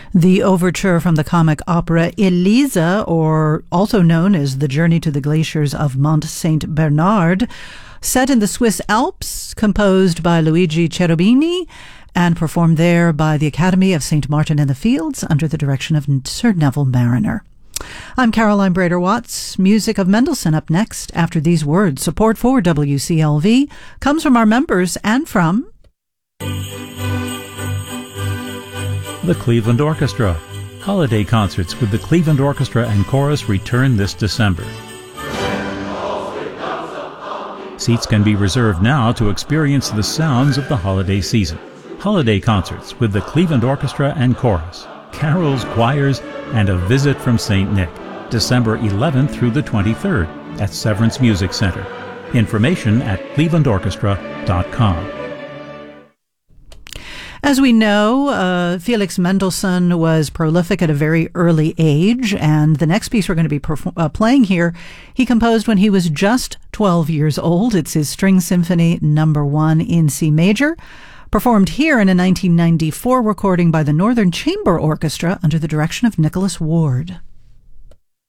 The overture from the comic opera Elisa, or also known as The Journey to the Glaciers of Mont Saint Bernard, set in the Swiss Alps, composed by Luigi Cherubini and performed there by the Academy of St. Martin in the Fields under the direction of Sir Neville Marriner. I'm Caroline Brader-Watts. Music of Mendelssohn up next after these words. Support for WCLV comes from our members and from the Cleveland Orchestra. Holiday concerts with the Cleveland Orchestra and Chorus return this December. Seats can be reserved now to experience the sounds of the holiday season. Holiday concerts with the Cleveland Orchestra and Chorus, carols, choirs, and a visit from St. Nick, December 11th through the 23rd at Severance Music Center. Information at clevelandorchestra.com. As we know, Felix Mendelssohn was prolific at a very early age, and the next piece we're going to be playing here, he composed when he was just 12 years old. It's his String Symphony No. 1 in C major, performed here in a 1994 recording by the Northern Chamber Orchestra under the direction of Nicholas Ward.